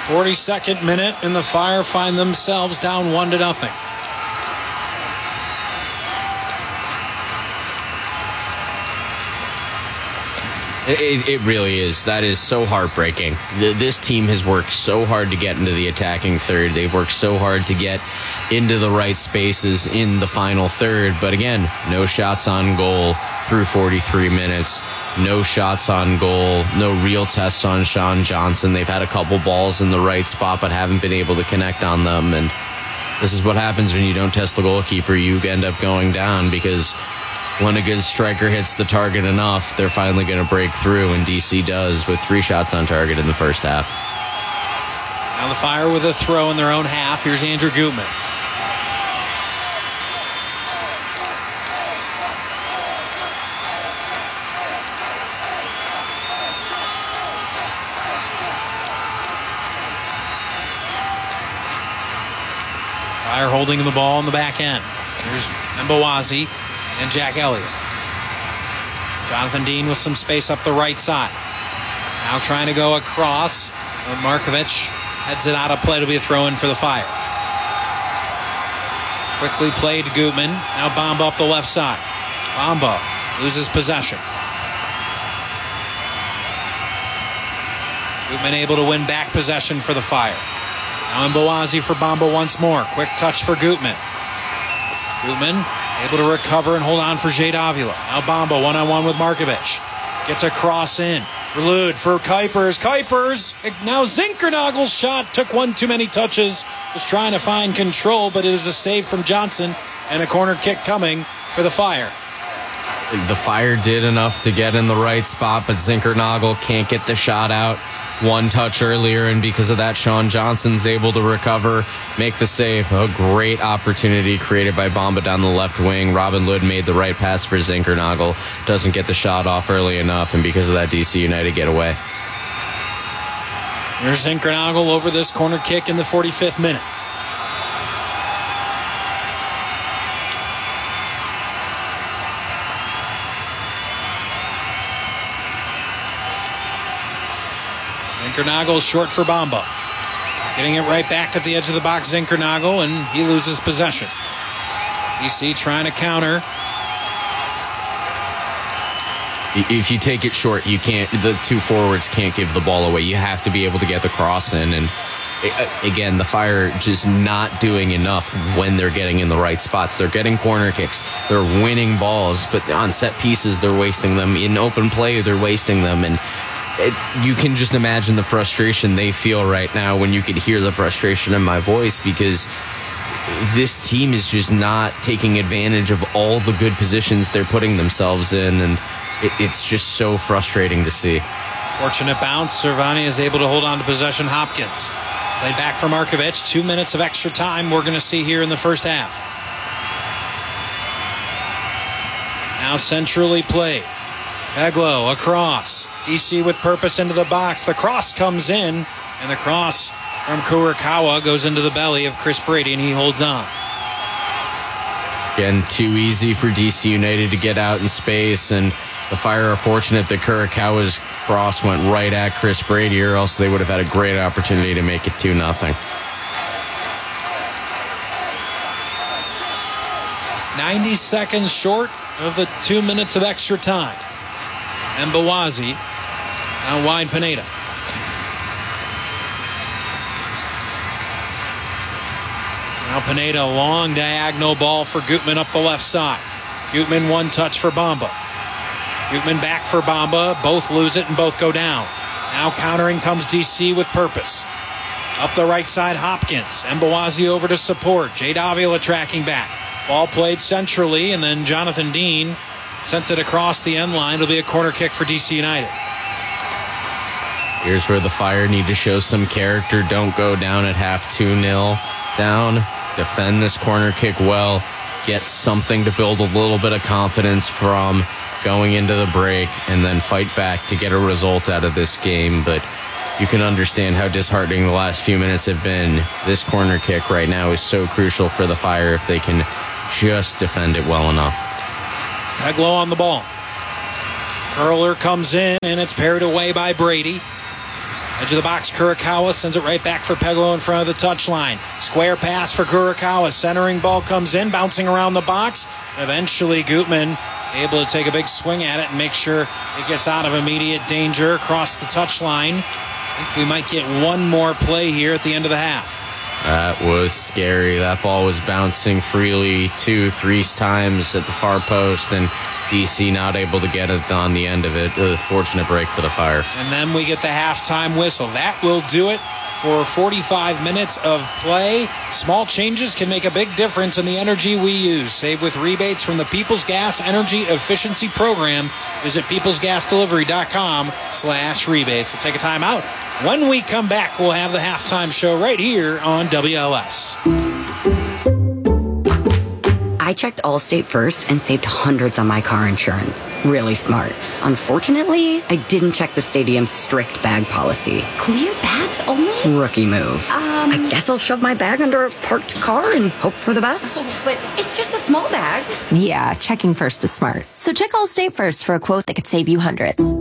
42nd minute, and the Fire find themselves down 1-0. It really is. That is so heartbreaking. This team has worked so hard to get into the attacking third. They've worked so hard to get into the right spaces in the final third. But again, no shots on goal through 43 minutes. No shots on goal. No real tests on Sean Johnson. They've had a couple balls in the right spot but haven't been able to connect on them. And this is what happens when you don't test the goalkeeper. You end up going down because when a good striker hits the target enough, they're finally going to break through, and DC does with 3 shots on target in the first half. Now the Fire with a throw in their own half. Here's Andrew Gutman. Fire holding the ball in the back end. Here's Mbawazi and Jack Elliott. Jonathan Dean with some space up the right side. Now trying to go across. Markovic heads it out of play. It'll be a throw in for the Fire. Quickly played to Gutman. Now Bamba up the left side. Bamba loses possession. Gutman able to win back possession for the Fire. Now Mbawazi for Bamba once more. Quick touch for Gutman. Gutman able to recover and hold on for Jade Avila. Now Bamba one-on-one with Markovic. Gets a cross in. Relud for Kuipers. Kuipers. Now Zinkernagel's shot took one too many touches. Was trying to find control, but it was a save from Johnson and a corner kick coming for the Fire. The Fire did enough to get in the right spot, but Zinkernagel can't get the shot out. One touch earlier, and because of that, Sean Johnson's able to recover, make the save. A great opportunity created by Bamba down the left wing. Robin Lod made the right pass for Zinkernagel. Doesn't get the shot off early enough, and because of that, DC United get away. Here's Zinkernagel over this corner kick in the 45th minute. Zinkernagel short for Bamba. Getting it right back at the edge of the box, Zinkernagel, and he loses possession. DC trying to counter. If you take it short, you can't. The 2 forwards can't give the ball away. You have to be able to get the cross in. And again, the Fire just not doing enough when they're getting in the right spots. They're getting corner kicks. They're winning balls, but on set pieces, they're wasting them. In open play, they're wasting them. And you can just imagine the frustration they feel right now when you could hear the frustration in my voice, because this team is just not taking advantage of all the good positions they're putting themselves in, and it's just so frustrating to see. Fortunate bounce. Cervani is able to hold on to possession. Hopkins played back for Markovic. 2 minutes of extra time we're going to see here in the first half. Now centrally played. Eglo across. DC with purpose into the box. The cross comes in, and the cross from Kurikawa goes into the belly of Chris Brady, and he holds on. Again, too easy for DC United to get out in space, and the Fire are fortunate that Kurikawa's cross went right at Chris Brady, or else they would have had a great opportunity to make it 2-0. 90 seconds short of the 2 minutes of extra time. Mbawazi now wide Pineda. Now Pineda, long diagonal ball for Gutman up the left side. Gutman one touch for Bamba. Gutman back for Bamba. Both lose it and both go down. Now countering comes DC with purpose. Up the right side, Hopkins. Mbawazi over to support. Jade Avila tracking back. Ball played centrally, and then Jonathan Dean sent it across the end line. It'll be a corner kick for DC United. Here's where the Fire need to show some character. Don't go down at half 2-0 down. Defend this corner kick well. Get something to build a little bit of confidence from going into the break, and then fight back to get a result out of this game. But you can understand how disheartening the last few minutes have been. This corner kick right now is so crucial for the Fire if they can just defend it well enough. Eglo on the ball. Curler comes in, and it's paired away by Brady. Edge of the box, Kurokawa sends it right back for Peglo in front of the touchline. Square pass for Kurokawa. Centering ball comes in, bouncing around the box. Eventually, Gutman able to take a big swing at it and make sure it gets out of immediate danger across the touchline. I think we might get one more play here at the end of the half. That was scary. That ball was bouncing freely 2-3 times at the far post, and DC not able to get it on the end of it. A fortunate break for the Fire. And then we get the halftime whistle. That will do it for 45 minutes of play. Small changes can make a big difference in the energy we use. Save with rebates from the People's Gas Energy Efficiency Program. Visit peoplesgasdelivery.com/rebates. We'll take a time out. When we come back, we'll have the halftime show right here on WLS. I checked Allstate first and saved hundreds on my car insurance. Really smart. Unfortunately, I didn't check the stadium's strict bag policy. Clear bags only? Rookie move. I guess I'll shove my bag under a parked car and hope for the best. But it's just a small bag. Yeah, checking first is smart. So check Allstate first for a quote that could save you hundreds.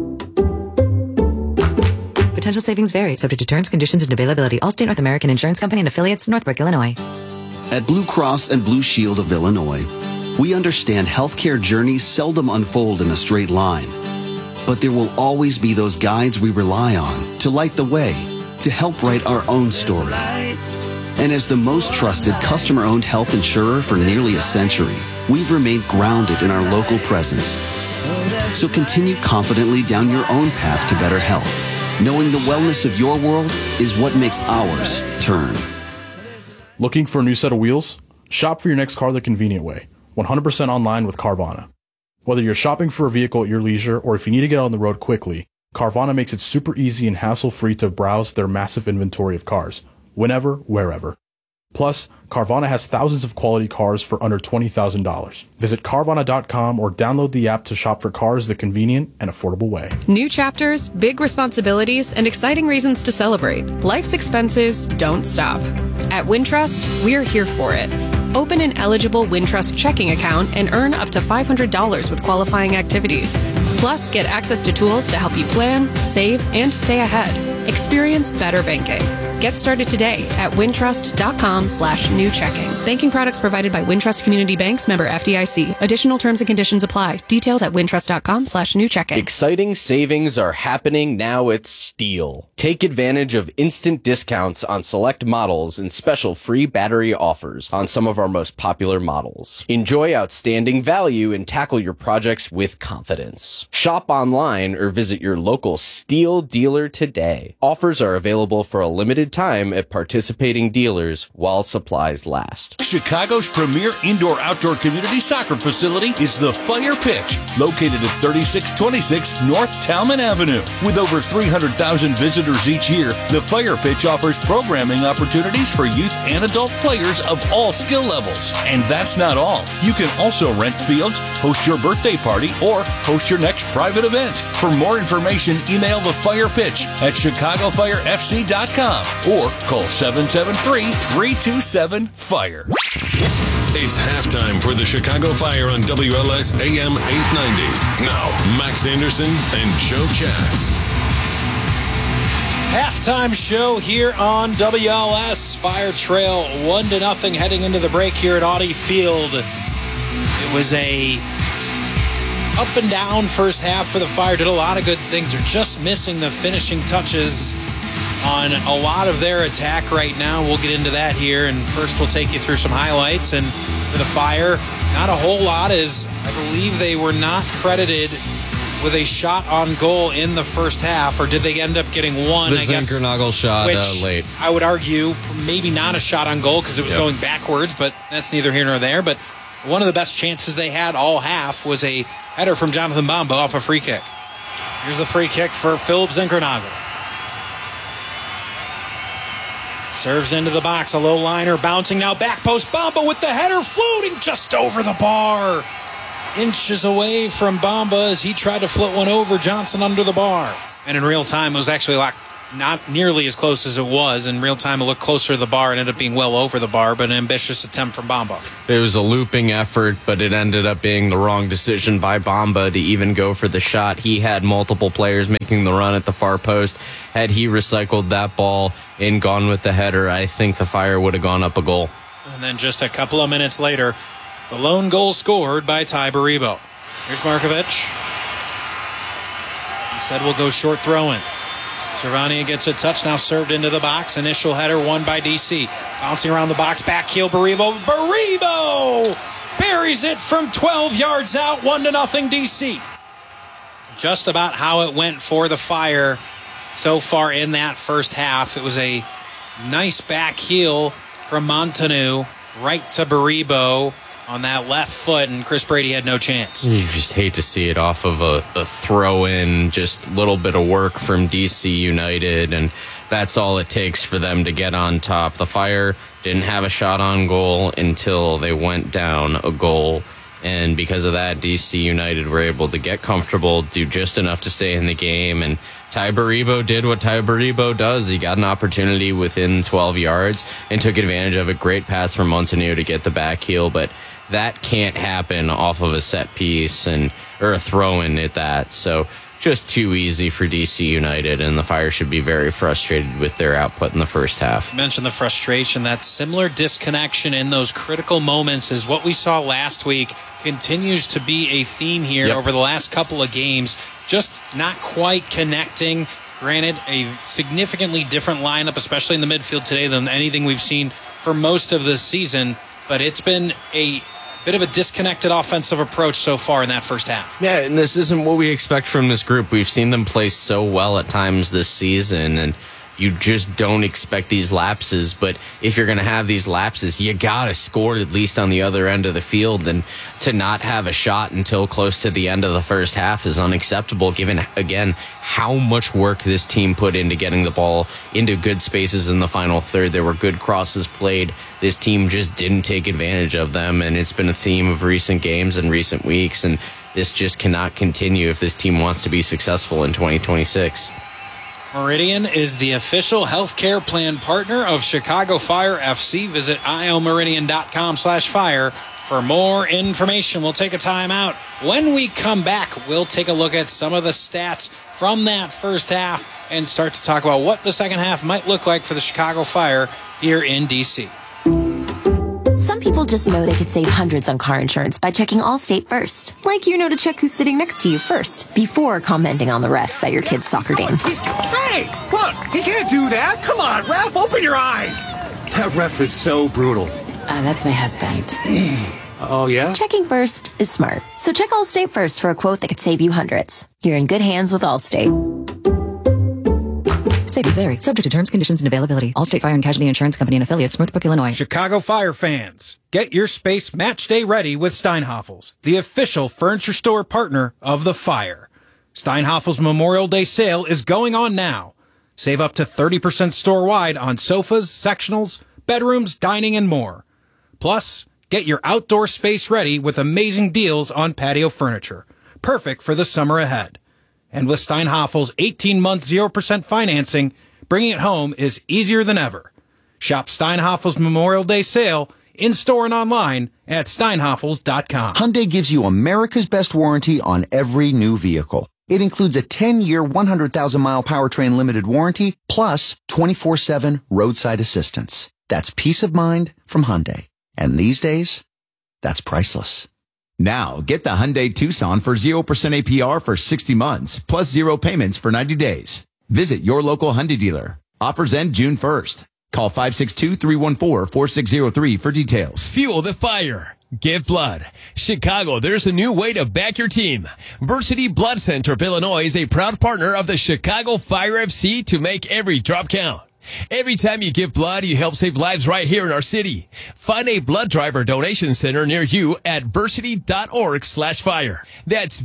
Potential savings vary, subject to terms, conditions, and availability. Allstate North American Insurance Company and affiliates, Northbrook, Illinois. At Blue Cross and Blue Shield of Illinois, we understand healthcare journeys seldom unfold in a straight line. But there will always be those guides we rely on to light the way, to help write our own story. And as the most trusted customer-owned health insurer for nearly a century, we've remained grounded in our local presence. So continue confidently down your own path to better health, knowing the wellness of your world is what makes ours turn. Looking for a new set of wheels? Shop for your next car the convenient way. 100% online with Carvana. Whether you're shopping for a vehicle at your leisure or if you need to get on the road quickly, Carvana makes it super easy and hassle-free to browse their massive inventory of cars, whenever, wherever. Plus, Carvana has thousands of quality cars for under $20,000. Visit Carvana.com or download the app to shop for cars the convenient and affordable way. New chapters, big responsibilities, and exciting reasons to celebrate. Life's expenses don't stop. At Wintrust, we're here for it. Open an eligible Wintrust checking account and earn up to $500 with qualifying activities. Plus, get access to tools to help you plan, save, and stay ahead. Experience better banking. Get started today at wintrust.com/new checking. Banking products provided by Wintrust Community Banks, member FDIC. Additional terms and conditions apply. Details at wintrust.com/new checking. Exciting savings are happening now at Steel. Take advantage of instant discounts on select models and special free battery offers on some of our most popular models. Enjoy outstanding value and tackle your projects with confidence. Shop online or visit your local Steel dealer today. Offers are available for a limited time at participating dealers while supplies last. Chicago's premier indoor-outdoor community soccer facility is the Fire Pitch, located at 3626 North Talman Avenue. With over 300,000 visitors each year, the Fire Pitch offers programming opportunities for youth and adult players of all skill levels. And that's not all. You can also rent fields, host your birthday party, or host your next private event. For more information, email the Fire Pitch at ChicagoFireFC.com or call 773-327-FIRE. It's halftime for the Chicago Fire on WLS AM 890. Now, Max Anderson and Joe Chaz. Halftime show here on WLS. Fire trail 1-0 heading into the break here at Audi Field. It was a up and down first half for the Fire. Did a lot of good things. They're just missing the finishing touches on a lot of their attack right now. We'll get into that here, and first we'll take you through some highlights. And for the Fire, not a whole lot, as I believe they were not credited with a shot on goal in the first half, or did they end up getting one? The Zinkernagel shot late. I would argue maybe not a shot on goal because it was going backwards, but that's neither here nor there. But one of the best chances they had all half was a header from Jonathan Bamba off a free kick. Here's the free kick for Philip Zinkernagel. Serves into the box, a low liner bouncing now, back post, Bamba with the header floating just over the bar. Inches away from Bamba as he tried to float one over Johnson under the bar. And in real time, it was actually a lot not nearly as close as it was. In real time, it looked closer to the bar and ended up being well over the bar, but an ambitious attempt from Bamba. It was a looping effort, but it ended up being the wrong decision by Bamba to even go for the shot. He had multiple players making the run at the far post. Had he recycled that ball and gone with the header, I think the Fire would have gone up a goal. And then just a couple of minutes later, the lone goal scored by Ty Baribo. Here's Markovic. Instead, we'll go short throw-in. Servania gets a touch, now served into the box. Initial header won by DC. Bouncing around the box, back heel Baribo. Baribo buries it from 12 yards out, 1-0 DC. Just about how it went for the Fire so far in that first half. It was a nice back heel from Montanu right to Baribo on that left foot, and Chris Brady had no chance. You just hate to see it off of a throw-in, just a little bit of work from DC United, and that's all it takes for them to get on top. The Fire didn't have a shot on goal until they went down a goal, and because of that, DC United were able to get comfortable, do just enough to stay in the game, and Ty Baribo did what Ty Baribo does. He got an opportunity within 12 yards and took advantage of it. Great pass from Montanu to get the back heel, but that can't happen off of a set piece or a throw-in at that. So just too easy for DC United, and the Fire should be very frustrated with their output in the first half. You mentioned the frustration. That similar disconnection in those critical moments is what we saw last week. Continues to be a theme here over the last couple of games. Just not quite connecting. Granted, a significantly different lineup, especially in the midfield today, than anything we've seen for most of the season. But it's been a bit of a disconnected offensive approach so far in that first half. Yeah, and this isn't what we expect from this group. We've seen them play so well at times this season, and you just don't expect these lapses. But if you're going to have these lapses, you got to score at least on the other end of the field. And to not have a shot until close to the end of the first half is unacceptable, given, again, how much work this team put into getting the ball into good spaces in the final third. There were good crosses played. This team just didn't take advantage of them, and it's been a theme of recent games and recent weeks, and this just cannot continue if this team wants to be successful in 2026. Meridian is the official healthcare plan partner of Chicago Fire FC. Visit iomeridian.com/fire for more information. We'll take a time out. When we come back, we'll take a look at some of the stats from that first half and start to talk about what the second half might look like for the Chicago Fire here in D.C. Some people just know they could save hundreds on car insurance by checking Allstate first. Like you know to check who's sitting next to you first, before commenting on the ref at your kid's soccer game. Hey, look, he can't do that. Come on, ref, open your eyes. That ref is so brutal. That's my husband. Oh, yeah? Checking first is smart. So check Allstate first for a quote that could save you hundreds. You're in good hands with Allstate. Savings vary. Subject to terms, conditions, and availability. Allstate Fire and Casualty Insurance Company and Affiliates, Northbrook, Illinois. Chicago Fire fans, get your space match day ready with Steinhafels, the official furniture store partner of the Fire. Steinhafels Memorial Day sale is going on now. Save up to 30% store-wide on sofas, sectionals, bedrooms, dining, and more. Plus, get your outdoor space ready with amazing deals on patio furniture. Perfect for the summer ahead. And with Steinhafels 18-month 0% financing, bringing it home is easier than ever. Shop Steinhafels Memorial Day sale in-store and online at steinhafels.com. Hyundai gives you America's best warranty on every new vehicle. It includes a 10-year, 100,000-mile powertrain limited warranty, plus 24/7 roadside assistance. That's peace of mind from Hyundai. And these days, that's priceless. Now, get the Hyundai Tucson for 0% APR for 60 months, plus 0 payments for 90 days. Visit your local Hyundai dealer. Offers end June 1st. Call 562-314-4603 for details. Fuel the fire. Give blood. Chicago, there's a new way to back your team. Versity Blood Center of Illinois is a proud partner of the Chicago Fire FC to make every drop count. Every time you give blood, you help save lives right here in our city. Find a blood driver donation center near you at versity.org/fire. That's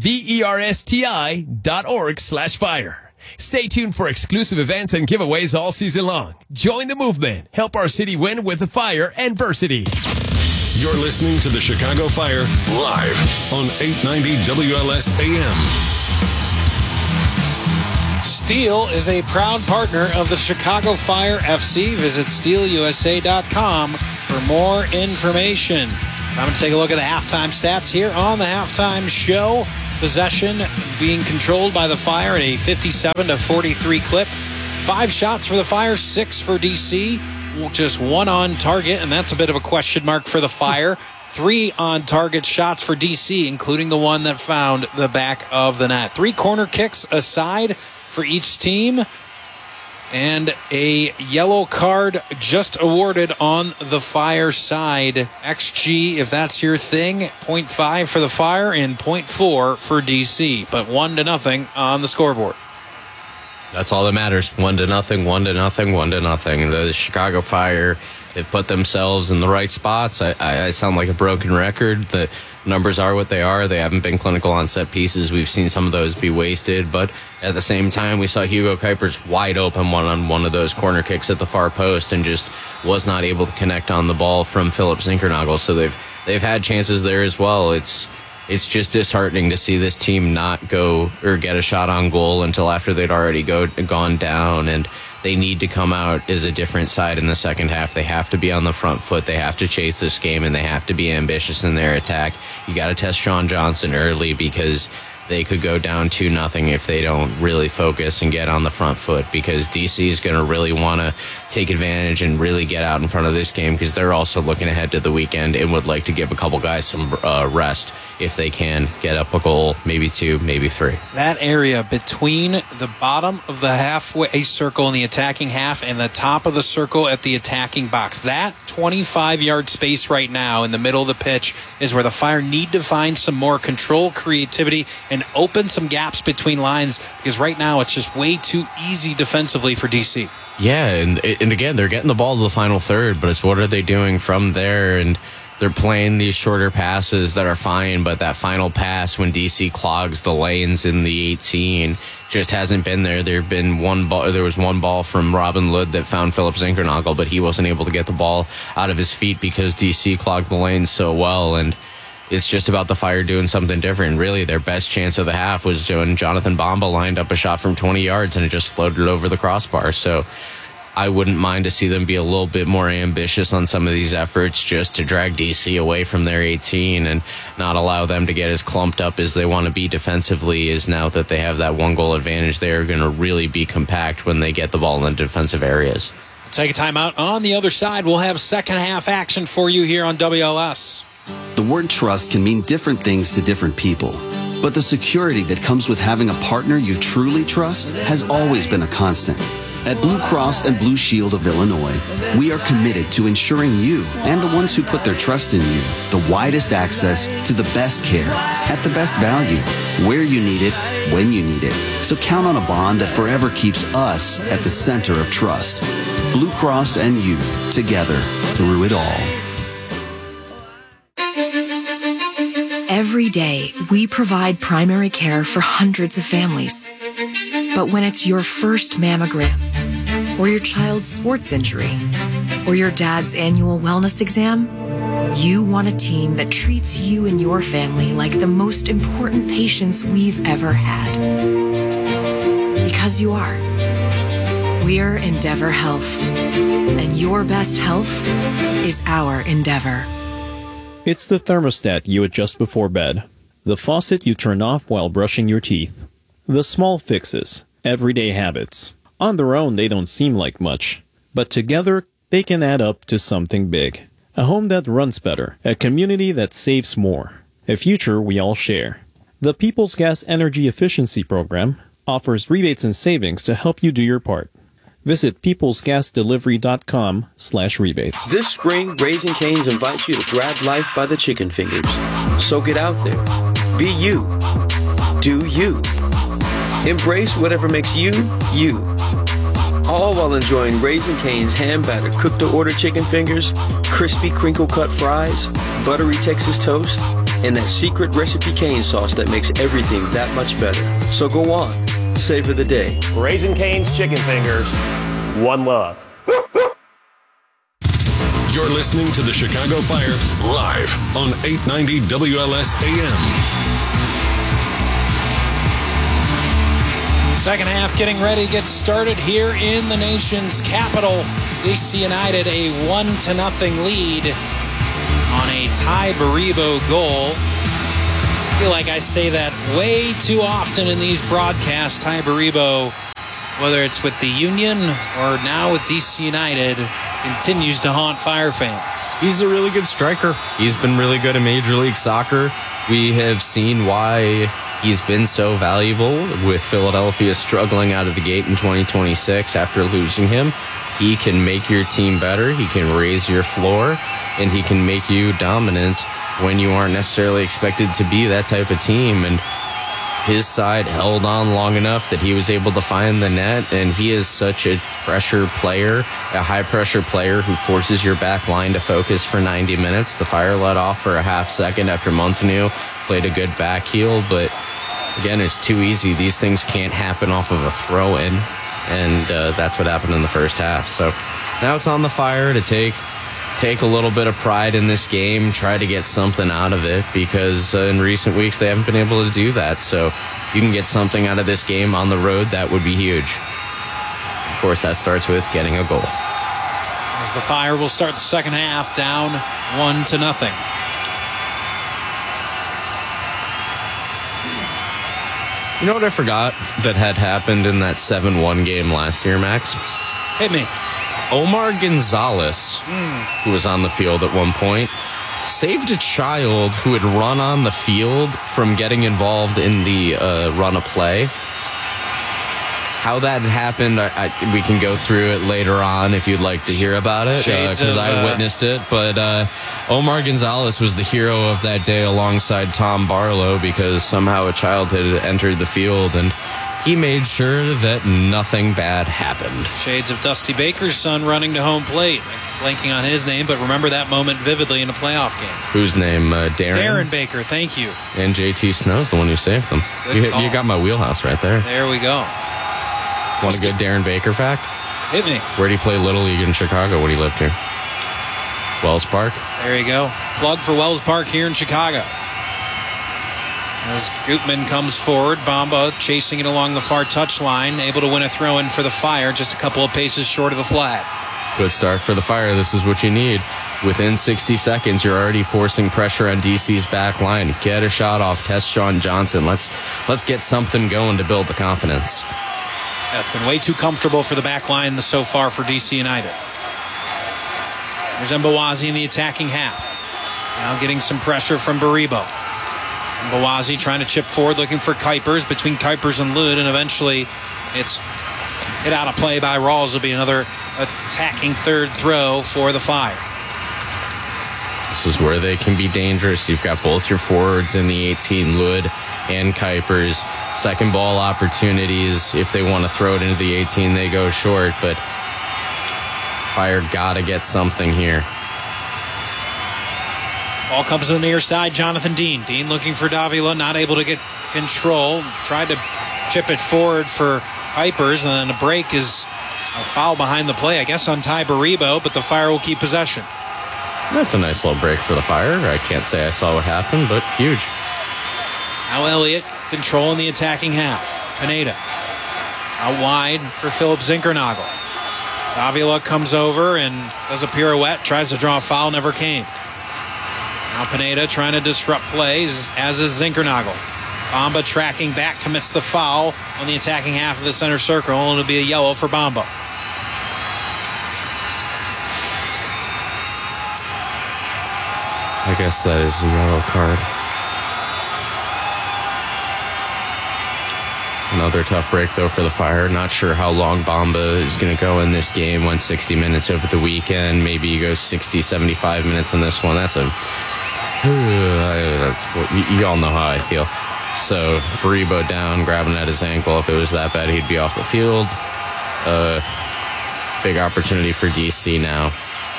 VERSTI.org/fire. Stay tuned for exclusive events and giveaways all season long. Join the movement. Help our city win with the Fire and Versity. You're listening to the Chicago Fire live on 890 WLS AM. Steel is a proud partner of the Chicago Fire FC. Visit steelusa.com for more information. I'm going to take a look at the halftime stats here on the halftime show. Possession being controlled by the Fire at a 57-43 clip. 5 shots for the Fire, 6 for DC. Just 1 on target, and that's a bit of a question mark for the Fire. 3 on-target shots for DC, including the one that found the back of the net. 3 corner kicks aside for each team. And a yellow card just awarded on the Fire side. XG, if that's your thing, 0.5 for the Fire and 0.4 for DC. But 1-0 on the scoreboard. That's all that matters. 1-0, 1-0, 1-0. The Chicago Fire, they've put themselves in the right spots. I sound like a broken record. The numbers are what they are. They haven't been clinical on set pieces. We've seen some of those be wasted. But at the same time, we saw Hugo Kuipers wide open on one of those corner kicks at the far post and just was not able to connect on the ball from Philip Zinkernagel. So they've had chances there as well. It's just disheartening to see this team not go or get a shot on goal until after they'd already gone down, and they need to come out as a different side in the second half. They have to be on the front foot. They have to chase this game, and they have to be ambitious in their attack. You got to test Sean Johnson early because they could go down 2-0 if they don't really focus and get on the front foot, because DC is going to really want to take advantage and really get out in front of this game because they're also looking ahead to the weekend and would like to give a couple guys some rest if they can get up a goal, maybe 2, maybe 3. That area between the bottom of the halfway circle in the attacking half and the top of the circle at the attacking box, that 25-yard space right now in the middle of the pitch is where the Fire need to find some more control, creativity, and open some gaps between lines, because right now it's just way too easy defensively for DC. Yeah, and again, they're getting the ball to the final third, but it's what are they doing from there? And they're playing these shorter passes that are fine, but that final pass when DC clogs the lanes in the 18 just hasn't been there. There was one ball from Robin Lod that found Philip Zinkernagel, but he wasn't able to get the ball out of his feet because DC clogged the lanes so well. And it's just about the Fire doing something different. Really, their best chance of the half was when Jonathan Bamba lined up a shot from 20 yards and it just floated over the crossbar. So I wouldn't mind to see them be a little bit more ambitious on some of these efforts just to drag DC away from their 18 and not allow them to get as clumped up as they want to be defensively. Is now that they have that 1-goal advantage, they are going to really be compact when they get the ball in the defensive areas. Take a timeout. On the other side, we'll have second half action for you here on WLS. The word trust can mean different things to different people, but the security that comes with having a partner you truly trust has always been a constant. At Blue Cross and Blue Shield of Illinois, we are committed to ensuring you and the ones who put their trust in you the widest access to the best care at the best value, where you need it, when you need it. So count on a bond that forever keeps us at the center of trust. Blue Cross and you, together through it all. Every day, we provide primary care for hundreds of families. But when it's your first mammogram, or your child's sports injury, or your dad's annual wellness exam, you want a team that treats you and your family like the most important patients we've ever had. Because you are. We're Endeavor Health, and your best health is our endeavor. It's the thermostat you adjust before bed, the faucet you turn off while brushing your teeth. The small fixes, everyday habits. On their own, they don't seem like much, but together, they can add up to something big. A home that runs better, a community that saves more, a future we all share. The People's Gas Energy Efficiency Program offers rebates and savings to help you do your part. Visit peoplesgasdelivery.com/rebates. This spring, Raising Cane's invites you to grab life by the chicken fingers. So get out there. Be you. Do you. Embrace whatever makes you, you. All while enjoying Raising Cane's hand-battered cooked-to-order chicken fingers, crispy crinkle-cut fries, buttery Texas toast, and that secret recipe cane sauce that makes everything that much better. So go on. Savor the day. Raising Cane's chicken fingers. One love. You're listening to the Chicago Fire live on 890 WLS AM. Second half getting ready to get started here in the nation's capital. DC United a 1-0 lead on a Ty Baribo goal. I feel like I say that way too often in these broadcasts. Ty Baribo, whether it's with the Union or now with DC United, continues to haunt Fire fans. He's a really good striker. He's been really good in Major League Soccer. We have seen why he's been so valuable with Philadelphia struggling out of the gate in 2026 after losing him. He can make your team better. He can raise your floor, and he can make you dominant when you aren't necessarily expected to be that type of team. And his side held on long enough that he was able to find the net, and he is such a pressure player, a high-pressure player who forces your back line to focus for 90 minutes. The Fire let off for a half second after Montanu played a good back heel, but again, it's too easy. These things can't happen off of a throw-in, and that's what happened in the first half. So now it's on the Fire to take a little bit of pride in this game, try to get something out of it, because in recent weeks they haven't been able to do that. So you can get something out of this game on the road, that would be huge. Of course, that starts with getting a goal. As the Fire will start the second half down 1-0. You know what I forgot that had happened in that 7-1 game last year, Max? Hit me. Omar Gonzalez, who was on the field at one point, saved a child who had run on the field from getting involved in the run of play. How that happened, we can go through it later on if you'd like to hear about it, because I witnessed it. But Omar Gonzalez was the hero of that day alongside Tom Barlow, because somehow a child had entered the field and he made sure that nothing bad happened. Shades of Dusty Baker's son running to home plate. Blanking on his name, but remember that moment vividly in a playoff game. Whose name? Darren? Darren Baker, thank you. And JT Snow's the one who saved them. You got my wheelhouse right there. There we go. Want a good Darren Baker fact? Hit me. Where did he play Little League in Chicago when he lived here? Wells Park. There you go. Plug for Wells Park here in Chicago. As Gutman comes forward, Bamba chasing it along the far touchline, able to win a throw-in for the Fire, just a couple of paces short of the flag. Good start for the Fire. This is what you need. Within 60 seconds, you're already forcing pressure on DC's back line. Get a shot off. Test Sean Johnson. Let's get something going to build the confidence. That's been way too comfortable for the back line so far for DC United. There's Mbawazi in the attacking half. Now getting some pressure from Baribo. Mbawazi trying to chip forward, looking for Kuipers, between Kuipers and Lod, and eventually it's hit out of play by Rawls. It'll be another attacking third throw for the Fire. This is where they can be dangerous. You've got both your forwards in the 18, Lod and Kuipers. Second ball opportunities. If they want to throw it into the 18, they go short, but Fire got to get something here. Ball comes to the near side, Jonathan Dean. Dean looking for Davila, not able to get control. Tried to chip it forward for Kuipers, and then a break is a foul behind the play, I guess, on Ty Baribo, but the Fire will keep possession. That's a nice little break for the Fire. I can't say I saw what happened, but huge. Now Elliott controlling the attacking half. Pineda out wide for Philip Zinkernagel. Davila comes over and does a pirouette, tries to draw a foul, never came. Now Pineda trying to disrupt plays, as is Zinkernagel. Bamba tracking back, commits the foul on the attacking half of the center circle, and it'll be a yellow for Bamba. I guess that is a yellow card. Another tough break, though, for the Fire. Not sure how long Bamba is going to go in this game. Went 60 minutes over the weekend. Maybe he goes 60, 75 minutes in this one. That's a... You all know how I feel. So, Baribo down, grabbing at his ankle. If it was that bad, he'd be off the field. Big opportunity for DC now.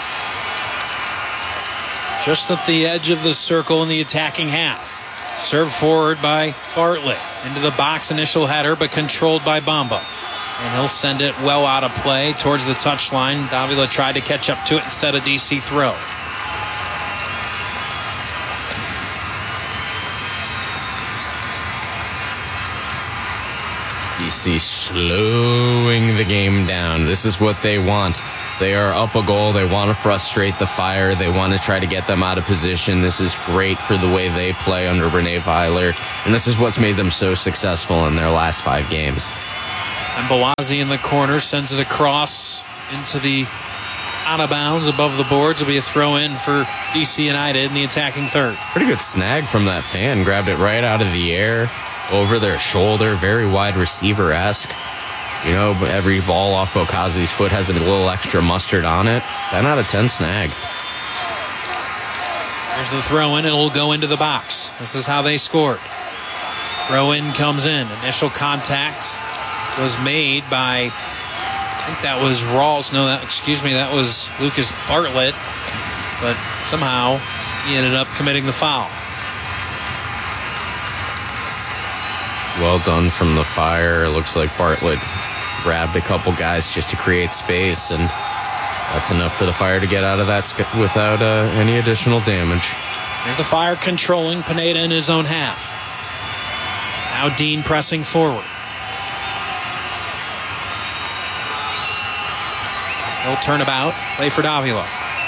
Just at the edge of the circle in the attacking half. Served forward by Bartlett. Into the box, initial header, but controlled by Bamba. And he'll send it well out of play towards the touchline. Davila tried to catch up to it instead of DC throw. DC Selassie slowing the game down. This is what they want. They are up a goal. They want to frustrate the Fire. They want to try to get them out of position. This is great for the way they play under Rene Weiler. And this is what's made them so successful in their last 5 games. And Bawazi in the corner sends it across into the out of bounds above the boards. It'll be a throw in for DC United in the attacking third. Pretty good snag from that fan. Grabbed it right out of the air, over their shoulder. Very wide receiver-esque. You know, every ball off Bokazi's foot has a little extra mustard on it. 10 out of 10 snag. Here's the throw in. It'll go into the box. This is how they scored. Throw in comes in. Initial contact was made by, I think that was Rawls. No, that was Lucas Bartlett. But somehow he ended up committing the foul. Well done from the Fire. It looks like Bartlett grabbed a couple guys just to create space, and that's enough for the Fire to get out of that without any additional damage. Here's the Fire controlling Pineda in his own half. Now Dean pressing forward. He'll turn about, play for Davila.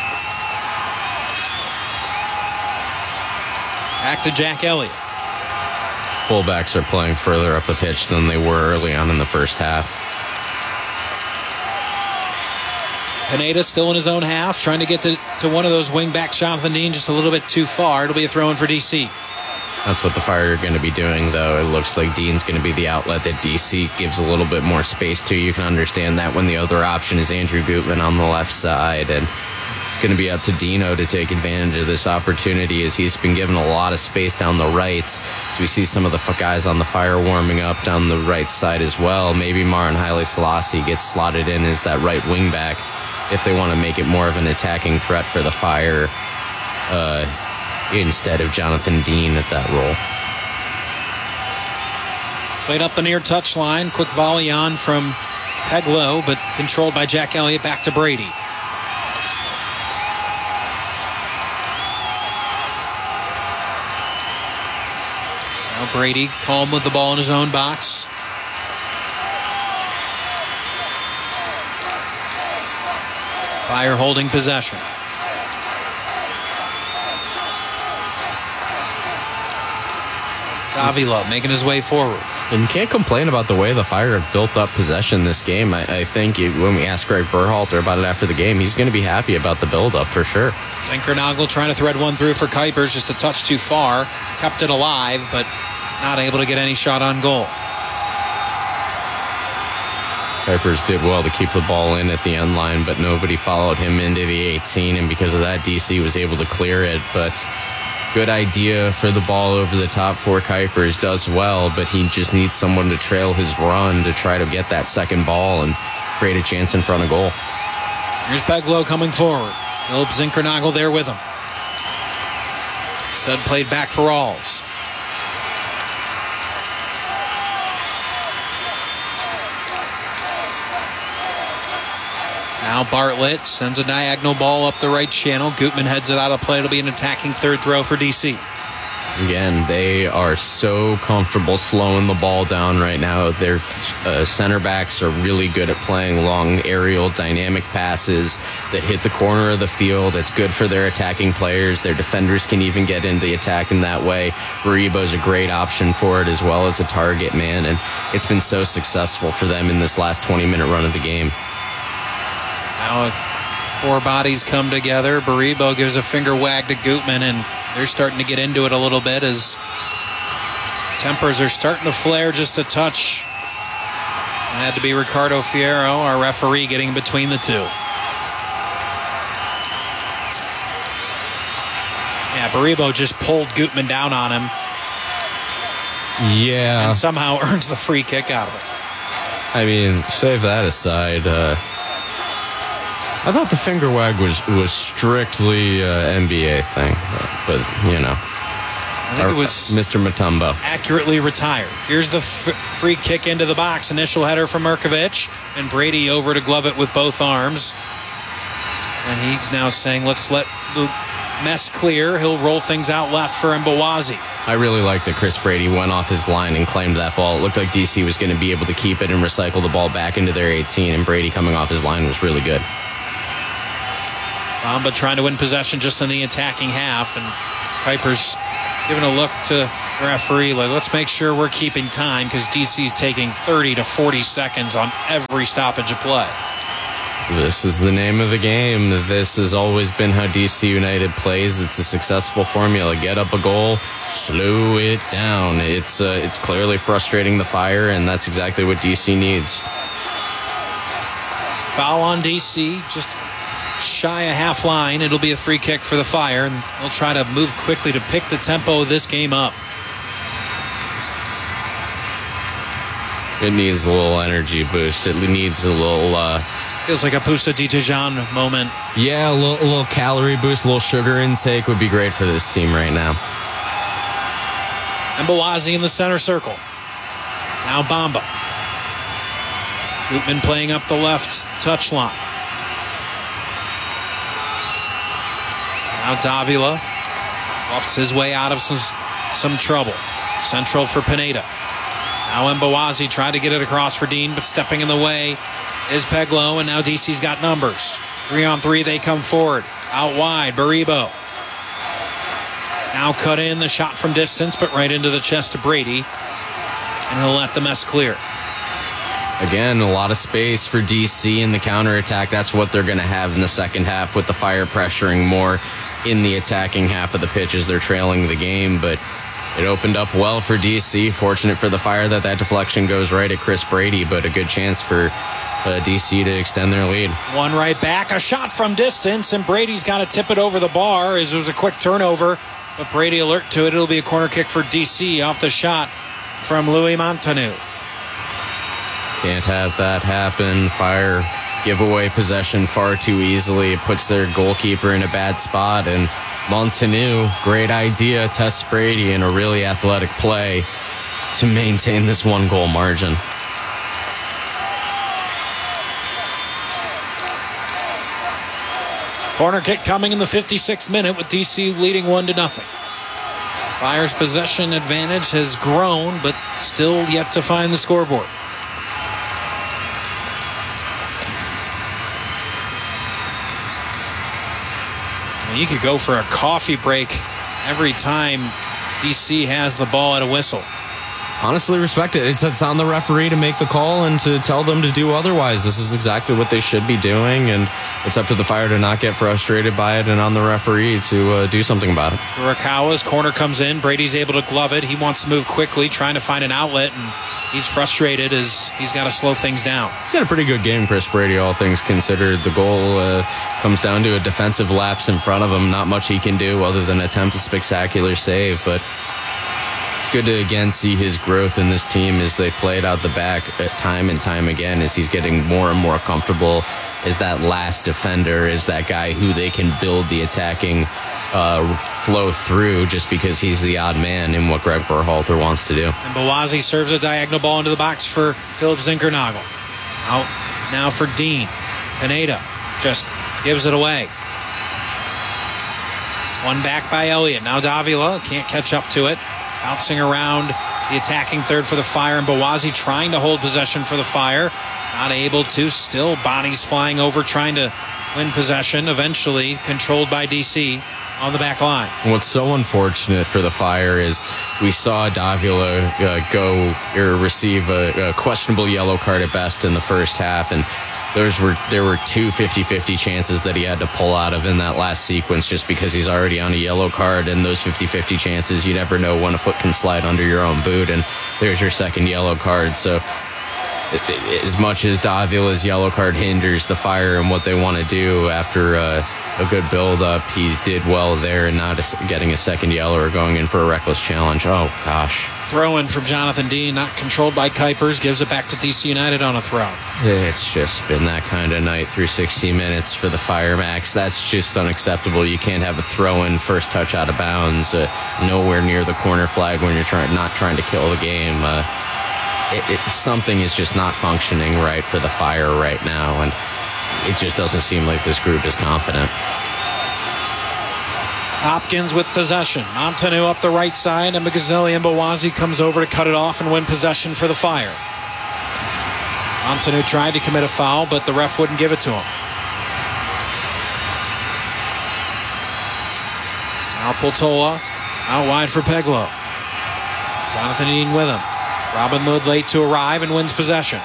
Back to Jack Elliott. Fullbacks are playing further up the pitch than they were early on in the first half. Pineda still in his own half, trying to get to one of those wingbacks. Jonathan Dean just a little bit too far. It'll be a throw in for DC. That's what the Fire are going to be doing, though. It looks like Dean's going to be the outlet that DC gives a little bit more space to. You can understand that when the other option is Andrew Gutman on the left side, and it's going to be up to Dino to take advantage of this opportunity, as he's been given a lot of space down the right. So we see some of the guys on the Fire warming up down the right side as well. Maybe Marin Haile Selassie gets slotted in as that right wing back if they want to make it more of an attacking threat for the Fire instead of Jonathan Dean at that role. Played up the near touchline. Quick volley on from Peglow, but controlled by Jack Elliott. Back to Brady. Now Brady calm with the ball in his own box. Fire holding possession. Davila making his way forward. And you can't complain about the way the Fire have built up possession this game. I think when we ask Greg Berhalter about it after the game, he's going to be happy about the build-up for sure. Zinkernagel trying to thread one through for Kuipers, just a touch too far. Kept it alive, but not able to get any shot on goal. Kuipers did well to keep the ball in at the end line, but nobody followed him into the 18, and because of that, DC was able to clear it. But good idea for the ball over the top for Kuipers. Does well, but he just needs someone to trail his run to try to get that second ball and create a chance in front of goal. Here's Peglow coming forward. Philip Zinkernagel there with him. Instead played back for Rawls. Now Bartlett sends a diagonal ball up the right channel. Gutman heads it out of play. It'll be an attacking third throw for DC. Again, they are so comfortable slowing the ball down right now. Their center backs are really good at playing long aerial dynamic passes that hit the corner of the field. It's good for their attacking players. Their defenders can even get into the attack in that way. Baribo's a great option for it as well as a target man, and it's been so successful for them in this last 20-minute run of the game. Now four bodies come together. Baribo gives a finger wag to Gutman, and they're starting to get into it a little bit as tempers are starting to flare just a touch. It had to be Ricardo Fierro, our referee, getting between the two. Yeah, Baribo just pulled Gutman down on him. Yeah. And somehow earns the free kick out of it. I mean, save that aside. I thought the finger wag was strictly NBA thing, but you know. I think it was Mr. Mutombo. Accurately retired. Here's the free kick into the box. Initial header from Mirkovic, and Brady over to glove it with both arms. And he's now saying, let's let the mess clear. He'll roll things out left for Mbawazi. I really like that Chris Brady went off his line and claimed that ball. It looked like DC was going to be able to keep it and recycle the ball back into their 18, and Brady coming off his line was really good. Bamba trying to win possession just in the attacking half, and Kuiper's giving a look to the referee, like, let's make sure we're keeping time because DC's taking 30 to 40 seconds on every stoppage of play. This is the name of the game. This has always been how DC United plays. It's a successful formula. Get up a goal, slow it down. It's clearly frustrating the Fire, and that's exactly what DC needs. Foul on DC, just shy a half line. It'll be a free kick for the Fire, and they'll try to move quickly to pick the tempo of this game up. It needs a little energy boost. It needs a little... Feels like a Pousa Dijon moment. Yeah, a little calorie boost, a little sugar intake would be great for this team right now. Mbawazi in the center circle. Now Bamba. Gutman playing up the left touchline. Now Davila buffs his way out of some trouble. Central for Pineda. Now Mbawazi tried to get it across for Dean, but stepping in the way is Peglo, and now DC's got numbers. 3-on-3, they come forward. Out wide, Baribo. Now cut in the shot from distance, but right into the chest of Brady, and he'll let the mess clear. Again, a lot of space for DC in the counterattack. That's what they're going to have in the second half, with the Fire pressuring more in the attacking half of the pitch as they're trailing the game, but it opened up well for DC. Fortunate for the Fire that deflection goes right at Chris Brady, but a good chance for DC to extend their lead. One right back, a shot from distance, and Brady's got to tip it over the bar as it was a quick turnover, but Brady alert to it. It'll be a corner kick for DC off the shot from Louis Montanu. Can't have that happen. Fire give away possession far too easily. It puts their goalkeeper in a bad spot, and Montanu, great idea, tests Brady in a really athletic play to maintain this 1-goal margin. Corner kick coming in the 56th minute with DC leading 1-0. Fire's possession advantage has grown, but still yet to find the scoreboard. Well, you could go for a coffee break every time DC has the ball at a whistle. Honestly, respect it. It's on the referee to make the call and to tell them to do otherwise. This is exactly what they should be doing, and it's up to the Fire to not get frustrated by it and on the referee to do something about it. Urakawa's corner comes in. Brady's able to glove it. He wants to move quickly, trying to find an outlet, and he's frustrated as he's got to slow things down. He's had a pretty good game, Chris Brady, all things considered. The goal comes down to a defensive lapse in front of him. Not much he can do other than attempt a spectacular save, but it's good to again see his growth in this team as they play it out the back time and time again, as he's getting more and more comfortable as that last defender, as that guy who they can build the attacking flow through, just because he's the odd man in what Greg Berhalter wants to do. And Mbawazi serves a diagonal ball into the box for Philip Zinkernagel. Out now for Dean. Pineda just gives it away. One back by Elliott. Now Davila can't catch up to it. Bouncing around the attacking third for the Fire, and Mbawazi trying to hold possession for the Fire. Not able to. Still bodies flying over, trying to win possession. Eventually controlled by DC on the back line. What's so unfortunate for the Fire is we saw Davila receive a questionable yellow card at best in the first half, and there were two 50-50 chances that he had to pull out of in that last sequence, just because he's already on a yellow card, and those 50-50 chances, you never know when a foot can slide under your own boot, and there's your second yellow card. So as much as Davila's yellow card hinders the Fire and what they want to do after a good build-up, he did well there and not getting a second yellow or going in for a reckless challenge. Oh, gosh. Throw-in from Jonathan Dean, not controlled by Kuipers, gives it back to DC United on a throw. It's just been that kind of night through 60 minutes for the Fire, Max. That's just unacceptable. You can't have a throw-in, first touch out of bounds, nowhere near the corner flag when you're not trying to kill the game. Something is just not functioning right for the Fire right now, and it just doesn't seem like this group is confident. Hopkins with possession. Montanu up the right side, and Mgazeli Mbawazi comes over to cut it off and win possession for the Fire. Montanu tried to commit a foul, but the ref wouldn't give it to him. Now Poltola out wide for Peglow. Jonathan Eden with him. Robin Lod late to arrive and wins possession.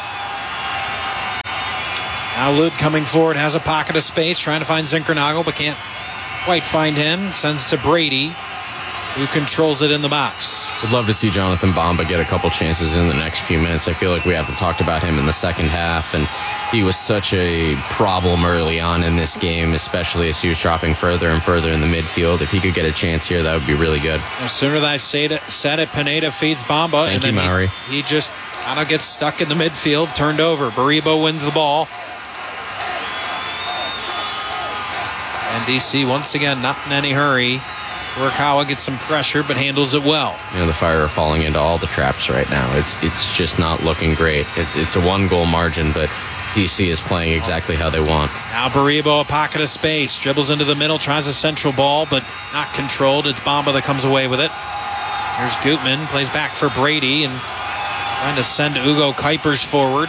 Now Lod coming forward, has a pocket of space, trying to find Zinkernagel, but can't quite find him. Sends to Brady, who controls it in the box. Would love to see Jonathan Bamba get a couple chances in the next few minutes. I feel like we haven't talked about him in the second half, and he was such a problem early on in this game, especially as he was dropping further and further in the midfield. If he could get a chance here, that would be really good. No sooner than I said it, Pineda feeds Bamba. Thank you, Maury. He just kind of gets stuck in the midfield, turned over. Baribo wins the ball. And DC once again not in any hurry. Furukawa gets some pressure but handles it well. The Fire are falling into all the traps right now. It's just not looking great. It's a 1-goal margin, but DC is playing exactly how they want. Now Baribo, a pocket of space, dribbles into the middle, tries a central ball, but not controlled. It's Bamba that comes away with it. Here's Gutman, plays back for Brady and trying to send Ugo Kuipers forward.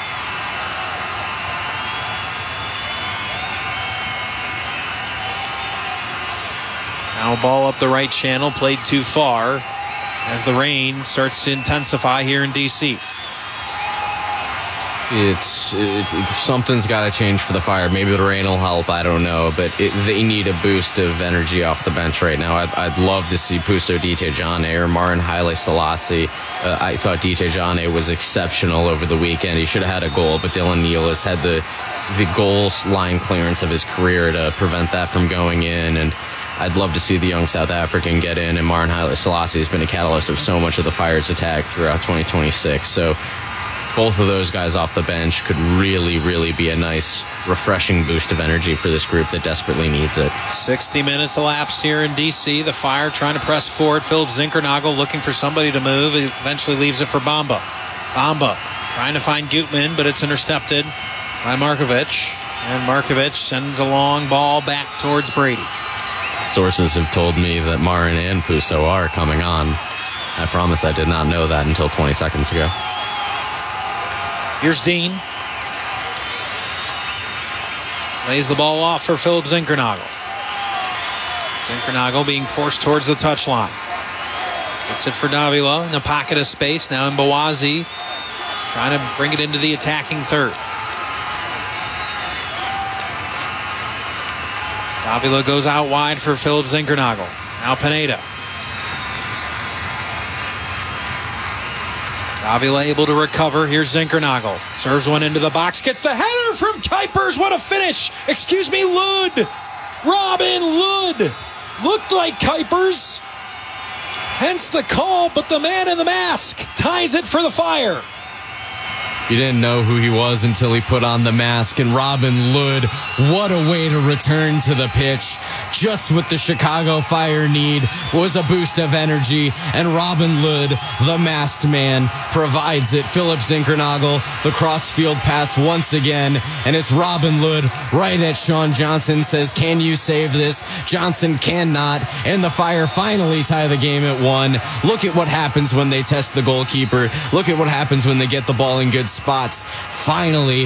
Now a ball up the right channel, played too far as the rain starts to intensify here in D.C. Something's got to change for the Fire. Maybe the rain will help, I don't know, but they need a boost of energy off the bench right now. I'd love to see Puso Ditejane or Marin Haile Selassie. I thought Ditejane was exceptional over the weekend. He should have had a goal, but Dylan Neal has had the goal line clearance of his career to prevent that from going in, and I'd love to see the young South African get in, and Marin Haile Selassie has been a catalyst of so much of the Fire's attack throughout 2026. So both of those guys off the bench could really, really be a nice, refreshing boost of energy for this group that desperately needs it. 60 minutes elapsed here in D.C. The Fire trying to press forward. Philip Zinkernagel looking for somebody to move. He eventually leaves it for Bamba. Bamba trying to find Gutman, but it's intercepted by Markovic. And Markovic sends a long ball back towards Brady. Sources have told me that Marin and Puso are coming on. I promise I did not know that until 20 seconds ago. Here's Dean. Lays the ball off for Philip Zinkernagel. Zinkernagel being forced towards the touchline. Gets it for Davila in a pocket of space. Now Mbawazi trying to bring it into the attacking third. Davila goes out wide for Philip Zinkernagel. Now Pineda. Davila able to recover. Here's Zinkernagel. Serves one into the box. Gets the header from Kuipers. What a finish. Excuse me, Lod. Robin Lod. Looked like Kuipers. Hence the call, but the man in the mask ties it for the Fire. You didn't know who he was until he put on the mask, and Robin Lod, what a way to return to the pitch. Just what the Chicago Fire need was a boost of energy, and Robin Lod, the masked man, provides it. Philip Zinkernagel, the crossfield pass once again, and it's Robin Lod right at Sean Johnson, says, can you save this? Johnson cannot, and the Fire finally tie the game at 1. Look at what happens when they test the goalkeeper. Look at what happens when they get the ball in good spots. Finally,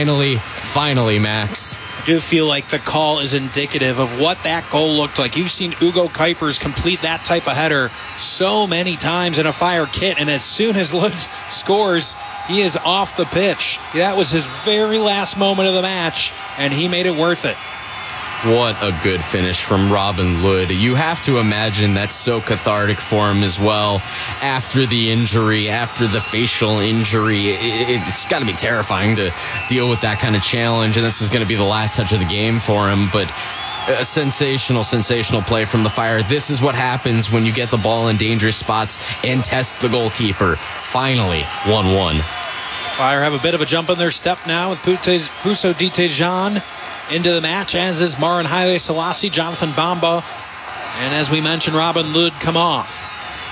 Max. I do feel like the call is indicative of what that goal looked like. You've seen Ugo Kuipers complete that type of header so many times in a Fire kit, and as soon as Lod scores, he is off the pitch. That was his very last moment of the match, and he made it worth it. What a good finish from Robin Lod. You have to imagine that's so cathartic for him as well. After the injury, after the facial injury, it's got to be terrifying to deal with that kind of challenge, and this is going to be the last touch of the game for him. But a sensational play from the Fire. This is what happens when you get the ball in dangerous spots and test the goalkeeper. Finally, 1-1. Fire have a bit of a jump in their step now with Puso Ditejane into the match, as is Marin Haile Selassie, Jonathan Bamba, and as we mentioned, Robin Lod come off.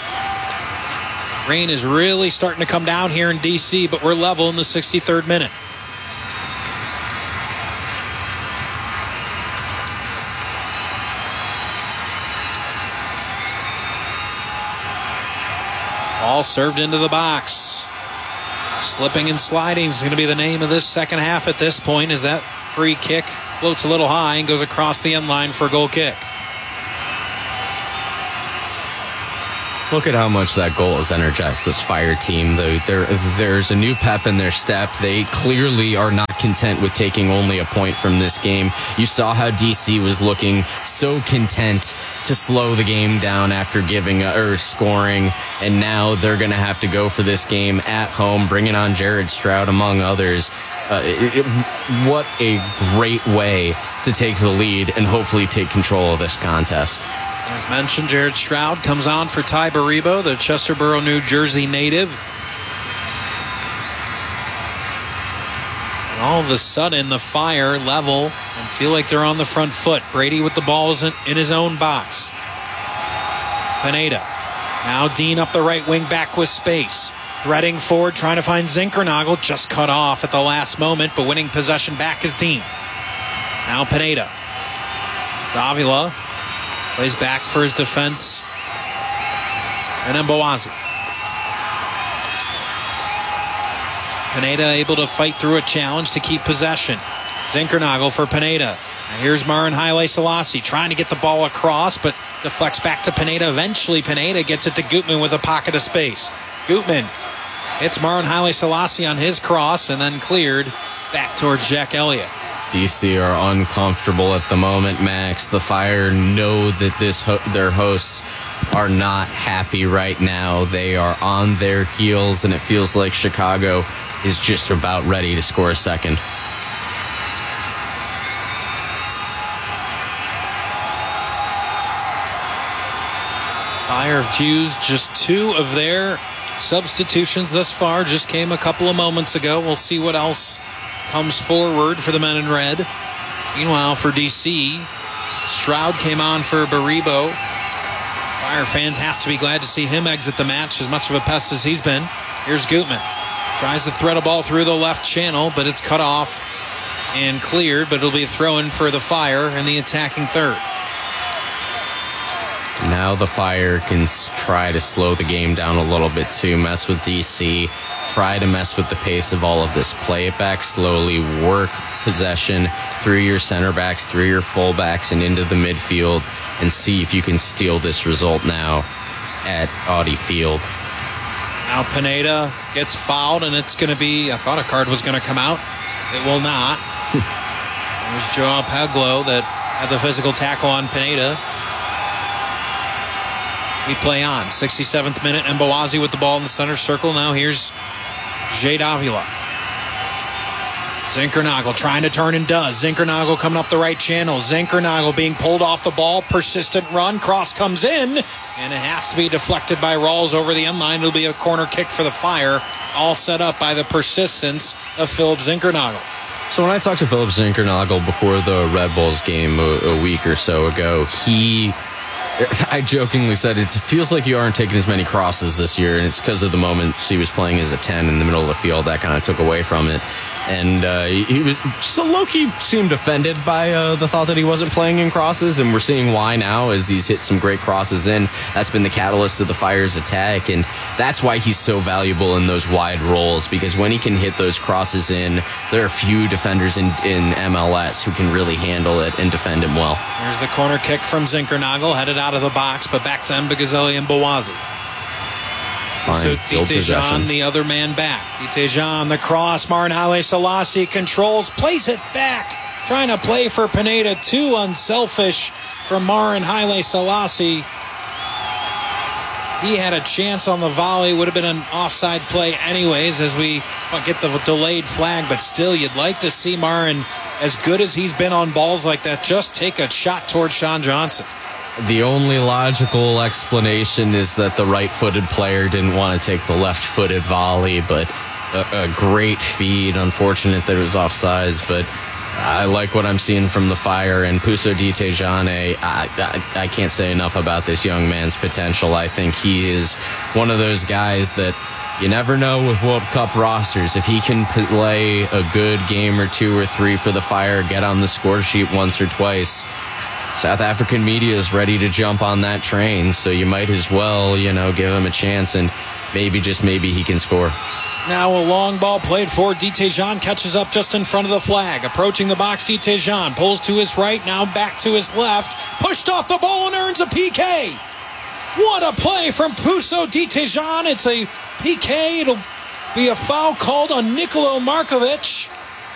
Rain is really starting to come down here in D.C., but we're level in the 63rd minute. Ball served into the box. Slipping and sliding is going to be the name of this second half at this point, as that free kick floats a little high and goes across the end line for a goal kick. Look at how much that goal has energized this Fire team. There's a new pep in their step. They clearly are not content with taking only a point from this game. You saw how DC was looking so content to slow the game down after scoring, and now they're going to have to go for this game at home, bringing on Jared Stroud, among others. What a great way to take the lead and hopefully take control of this contest. As mentioned, Jared Stroud comes on for Ty Baribo, the Chesterboro, New Jersey native. And all of a sudden, the Fire level and feel like they're on the front foot. Brady with the ball in his own box. Pineda. Now Dean up the right wing back with space. Threading forward, trying to find Zinkernagel. Just cut off at the last moment, but winning possession back is Dean. Now Pineda. Davila plays back for his defense. And Mbowazi. Pineda able to fight through a challenge to keep possession. Zinkernagel for Pineda. Now here's Marin Haile Selassie trying to get the ball across, but deflects back to Pineda. Eventually, Pineda gets it to Gutman with a pocket of space. Gutman hits Marin Haile Selassie on his cross and then cleared back towards Jack Elliott. DC are uncomfortable at the moment, Max. The Fire know that their hosts are not happy right now. They are on their heels, and it feels like Chicago is just about ready to score a second. Fire have used just 2 of their substitutions thus far. Just came a couple of moments ago. We'll see what else comes forward for the men in red. Meanwhile, for DC, Stroud came on for Baribo. Fire fans have to be glad to see him exit the match, as much of a pest as he's been. Here's Gutman. Tries to thread a ball through the left channel, but it's cut off and cleared, but it'll be a throw-in for the Fire in the attacking third. Now the Fire can try to slow the game down a little bit too, mess with DC, try to mess with the pace of all of this. Play it back slowly, work possession through your center backs, through your fullbacks, and into the midfield, and see if you can steal this result now at Audi Field. Now Pineda gets fouled, and it's going to be, I thought a card was going to come out. It will not. It was Joao Peglo that had the physical tackle on Pineda. We play on. 67th minute. Mbowazi with the ball in the center circle. Now here's Jay Davila. Zinkernagel trying to turn and does. Zinkernagel coming up the right channel. Zinkernagel being pulled off the ball. Persistent run. Cross comes in. And it has to be deflected by Rawls over the end line. It'll be a corner kick for the Fire. All set up by the persistence of Philip Zinkernagel. So when I talked to Philip Zinkernagel before the Red Bulls game a week or so ago, I jokingly said it feels like you aren't taking as many crosses this year, and it's because of the moments he was playing as a 10 in the middle of the field that kind of took away from it. And he was so low-key seemed offended by the thought that he wasn't playing in crosses, and we're seeing why now as he's hit some great crosses in. That's been the catalyst of the Fire's attack, and that's why he's so valuable in those wide roles, because when he can hit those crosses in, there are few defenders in MLS who can really handle it and defend him well. Here's the corner kick from Zinkernagel, headed out of the box, but back to Mbagazeli and Mbowazi. So Ditejan, the other man back. Ditejan, the cross. Marin Haile Selassie controls, plays it back. Trying to play for Pineda. Too unselfish from Marin Haile Selassie. He had a chance on the volley. Would have been an offside play anyways as we get the delayed flag. But still, you'd like to see Marin, as good as he's been on balls like that, just take a shot towards Sean Johnson. The only logical explanation is that the right-footed player didn't want to take the left-footed volley, but a great feed. Unfortunate that it was offsides, but I like what I'm seeing from the Fire. And Puso Ditejane, I can't say enough about this young man's potential. I think he is one of those guys that you never know with World Cup rosters. If he can play a good game or 2 or 3 for the Fire, get on the score sheet once or twice, South African media is ready to jump on that train, so you might as well, give him a chance. And maybe, just maybe, he can score. Now a long ball played forward. Ditejan catches up just in front of the flag. Approaching the box, Ditejan pulls to his right, now back to his left. Pushed off the ball and earns a PK. What a play from Puso Ditejan. It's a PK. It'll be a foul called on Nikola Markovic.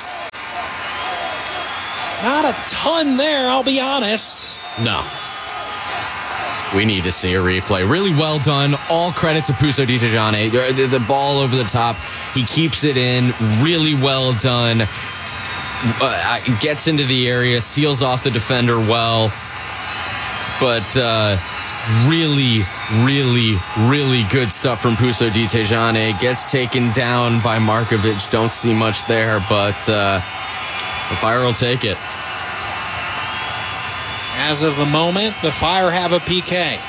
Not a ton there, I'll be honest. No. We need to see a replay. Really well done. All credit to Puso Ditejan. The ball over the top. He keeps it in. Really well done. Gets into the area. Seals off the defender well. But really, really, really good stuff from Puso Ditejan. Gets taken down by Markovic. Don't see much there, but the Fire will take it. As of the moment, the Fire have a PK.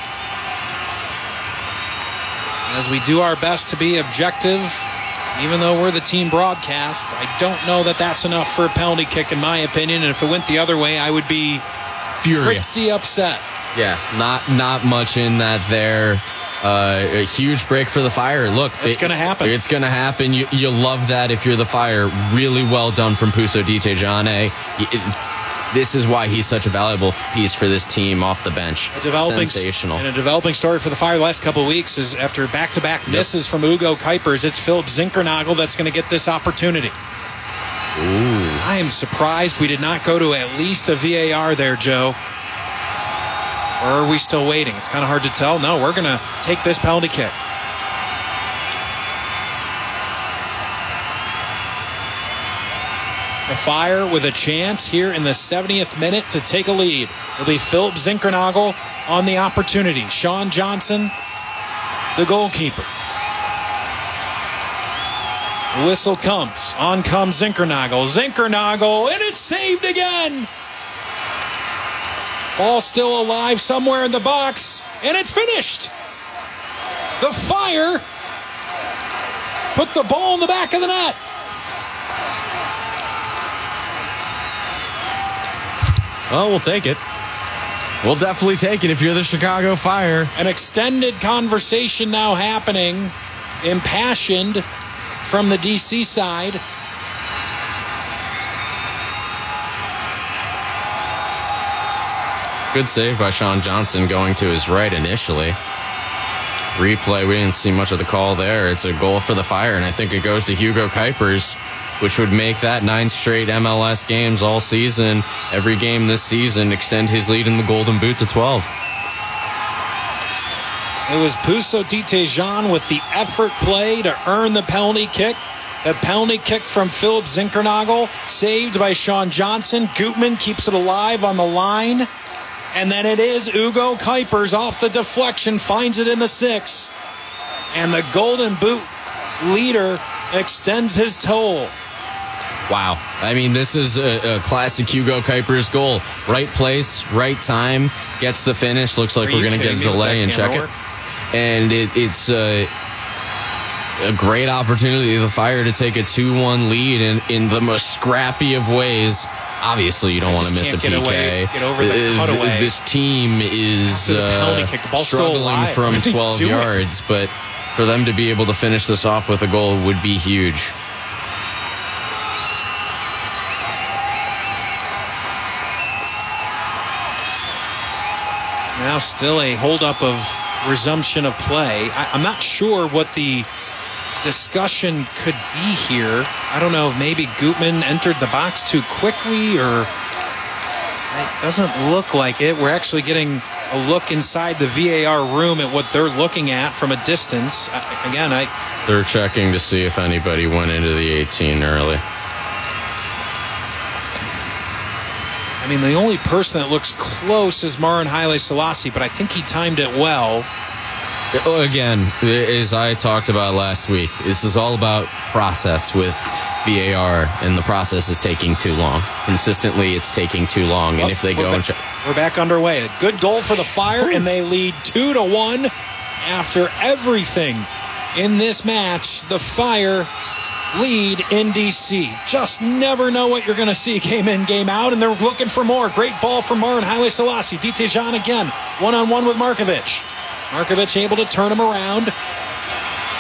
As we do our best to be objective, even though we're the team broadcast, I don't know that that's enough for a penalty kick, in my opinion. And if it went the other way, I would be furious, pretty upset. Yeah, not much in that there. A huge break for the Fire. Look, it's going to happen. It's going to happen. You love that if you're the Fire. Really well done from Puso Ditejan. This is why he's such a valuable piece for this team off the bench. Sensational. And a developing story for the Fire the last couple of weeks is after back-to-back misses from Ugo Kuipers, it's Philip Zinkernagel that's going to get this opportunity. Ooh. I am surprised we did not go to at least a VAR there, Joe. Or are we still waiting? It's kind of hard to tell. No, we're going to take this penalty kick. The Fire with a chance here in the 70th minute to take a lead. It'll be Philip Zinkernagel on the opportunity. Sean Johnson, the goalkeeper. The whistle comes. On comes Zinkernagel. Zinkernagel, and it's saved again. Ball still alive somewhere in the box, and it's finished. The Fire put the ball in the back of the net. Well, we'll take it. We'll definitely take it if you're the Chicago Fire. An extended conversation now happening, impassioned from the DC side. Good save by Sean Johnson going to his right initially. Replay, we didn't see much of the call there. It's a goal for the Fire, and I think it goes to Ugo Kuipers, which would make that 9 straight MLS games all season. Every game this season, extend his lead in the Golden Boot to 12. It was Puso Ditejan with the effort play to earn the penalty kick. The penalty kick from Philip Zinkernagel, saved by Sean Johnson. Gutman keeps it alive on the line. And then it is Ugo Kuipers off the deflection, finds it in the 6. And the Golden Boot leader extends his toll. Wow. I mean, this is a classic Ugo Kuipers goal. Right place, right time, gets the finish. Looks like we're going to get a delay and check it. And it's a great opportunity for the Fire to take a 2-1 lead in the most scrappy of ways. Obviously, you don't want to miss a PK. Get over the cutaway. This team is struggling from 12 yards, but for them to be able to finish this off with a goal would be huge. Now still a holdup of resumption of play. I'm not sure what the discussion could be here. I don't know if maybe Gutman entered the box too quickly, or it doesn't look like it. We're actually getting a look inside the VAR room at what they're looking at from a distance. They're checking to see if anybody went into the 18 early. I mean, the only person that looks close is Marin Haile Selassie, but I think he timed it well. Again, as I talked about last week, this is all about process with VAR, and the process is taking too long. Consistently, it's taking too long, and if they go and check... We're back underway. A good goal for the Fire, and they lead 2-1 after everything in this match. The Fire lead in DC. Just never know what you're going to see game in, game out, and they're looking for more. Great ball from Marin Haile Selassie. Ditejan again, one-on-one with Markovic. Markovic able to turn him around.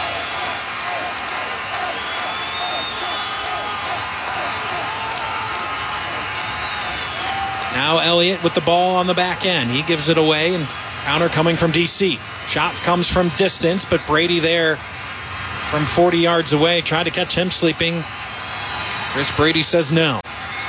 Now Elliott with the ball on the back end. He gives it away, and counter coming from DC. Shot comes from distance, but Brady there from 40 yards away. Tried to catch him sleeping. Chris Brady says no.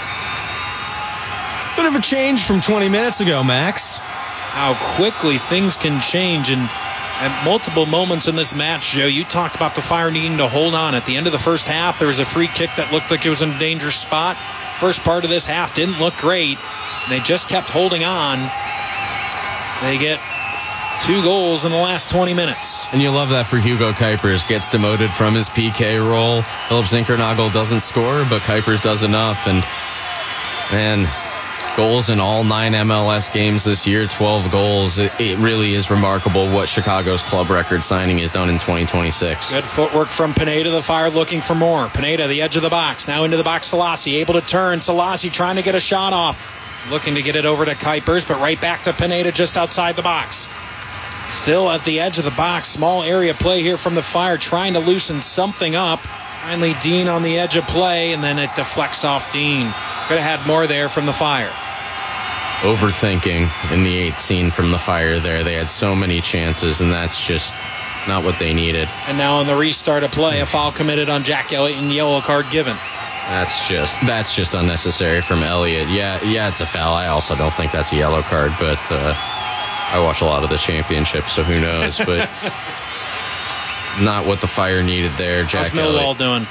Bit of a change from 20 minutes ago, Max. How quickly things can change, and at multiple moments in this match, Joe, you talked about the Fire needing to hold on. At the end of the first half, there was a free kick that looked like it was in a dangerous spot. First part of this half didn't look great. They just kept holding on. They get 2 goals in the last 20 minutes. And you love that for Hugo Kuipers. Gets demoted from his PK role. Philip Zinkernagel doesn't score, but Kuipers does enough. And, man, goals in all 9 MLS games this year, 12 goals. It really is remarkable what Chicago's club record signing has done in 2026. Good footwork from Pineda. The Fire looking for more. Pineda, the edge of the box. Now into the box, Selassie able to turn. Selassie trying to get a shot off. Looking to get it over to Kuipers, but right back to Pineda just outside the box. Still at the edge of the box. Small area play here from the Fire, trying to loosen something up. Finally, Dean on the edge of play, and then it deflects off Dean. Could have had more there from the Fire. Overthinking in the 8th scene from the Fire there. They had so many chances, and that's just not what they needed. And now on the restart of play, a foul committed on Jack Elliott and yellow card given. That's just unnecessary from Elliott. Yeah, it's a foul. I also don't think that's a yellow card, but I watch a lot of the championship, so who knows? But not what the Fire needed there. Jack How's Millwall doing?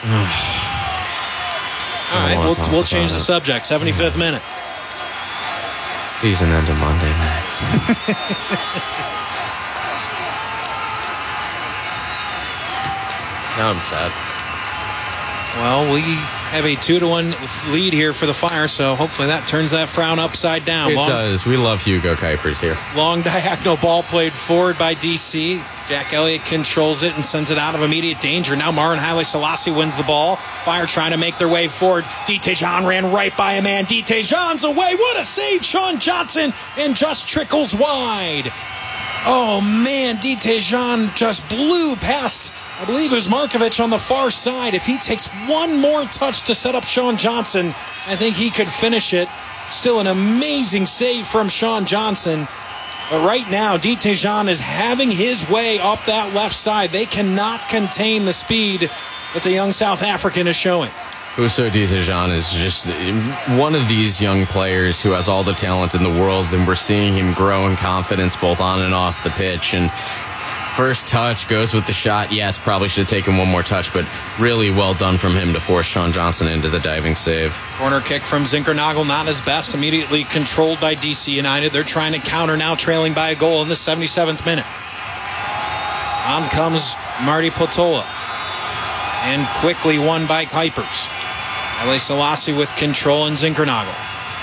All right, we'll change the subject. 75th minute. Season ended Monday, Max. Now I'm sad. Well, we have a 2-1 lead here for the Fire, so hopefully that turns that frown upside down. It does. We love Hugo Kuipers here. Long diagonal ball played forward by DC. Jack Elliott controls it and sends it out of immediate danger. Now Marin Haile Selassie wins the ball. Fire trying to make their way forward. Detejan ran right by a man. Detejan's away. What a save, Sean Johnson, and just trickles wide. Oh, man, Detejan just blew past, I believe it was Markovic on the far side. If he takes one more touch to set up Sean Johnson, I think he could finish it. Still an amazing save from Sean Johnson. But right now, Detejan is having his way up that left side. They cannot contain the speed that the young South African is showing. Huso Detejan is just one of these young players who has all the talent in the world, and we're seeing him grow in confidence both on and off the pitch. And first touch goes with the shot. Yes, probably should have taken one more touch, but really well done from him to force Sean Johnson into the diving save. Corner kick from Zinkernagel, not his best. Immediately controlled by DC United. They're trying to counter now, trailing by a goal in the 77th minute. On comes Marty Potola. And quickly won by Kuipers. Haile Selassie with control and Zinkernagel.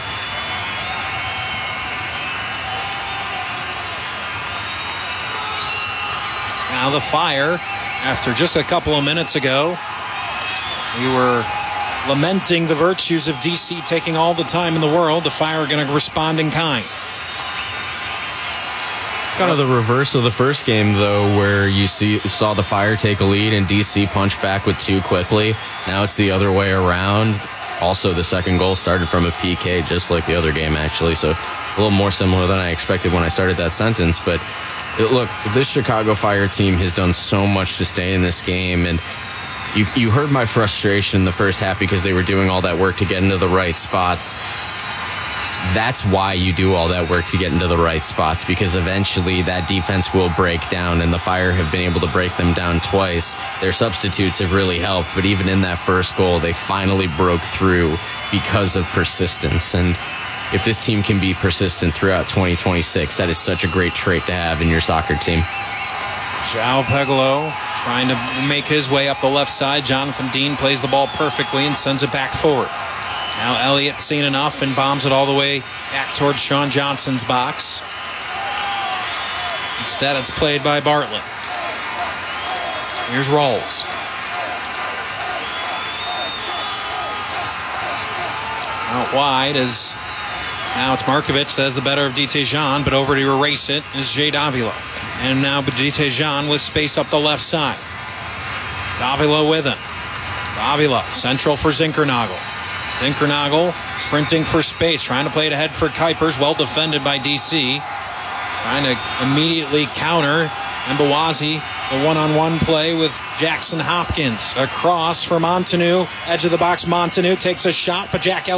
Now the Fire, after just a couple of minutes ago, we were lamenting the virtues of DC taking all the time in the world. The Fire are going to respond in kind. It's kind of the reverse of the first game, though, where you saw the Fire take a lead and DC punch back with 2 quickly. Now it's the other way around. Also, the second goal started from a PK, just like the other game, actually. So a little more similar than I expected when I started that sentence. But look, this Chicago Fire team has done so much to stay in this game. And you heard my frustration in the first half because they were doing all that work to get into the right spots. That's why you do all that work to get into the right spots, because eventually that defense will break down, and the Fire have been able to break them down twice. Their substitutes have really helped, but even in that first goal, they finally broke through because of persistence. And if this team can be persistent throughout 2026, that is such a great trait to have in your soccer team. João Pegolo trying to make his way up the left side. Jonathan Dean plays the ball perfectly and sends it back forward. Now Elliott seen enough and bombs it all the way back towards Sean Johnson's box. Instead, it's played by Bartlett. Here's Rawls. Out wide is now it's Markovic that has the better of Detejan, but over to erase it is Jay Davila. And now Detejan with space up the left side. Davila with him. Davila, central for Zinkernagel. Zinkernagel sprinting for space, trying to play it ahead for Kuipers. Well defended by DC. Trying to immediately counter Mbawazi. The one-on-one play with Jackson Hopkins. Across for Montanu. Edge of the box, Montanu takes a shot, but Jack